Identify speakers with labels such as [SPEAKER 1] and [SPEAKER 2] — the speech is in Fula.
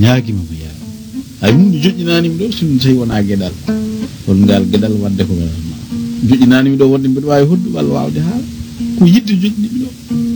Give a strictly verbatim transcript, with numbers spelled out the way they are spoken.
[SPEAKER 1] ñaagima mo yaa hay hunde joƴƴinanimi ɗo so tawi wona gueɗal hol ngal gueɗal wadde ko joƴƴinanimi ɗo wonde mbiɗa wawi hoddu walla wawde haala ko yidde joƴƴiniɓe ɗo